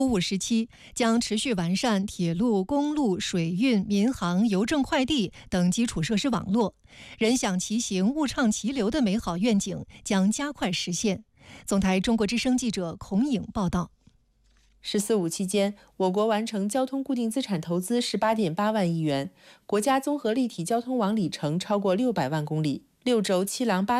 务时期将持续完善铁路、公路、水运、民航、邮政快递等基础设施网络，人享其行、物畅其流的美好愿景将加快实现。总台中国之声记者孔颖报道。 “14·5”期间，我国完成交通固定资产投资18.8万亿元，国家综合立体交通网里程超过600万公里，6轴7廊8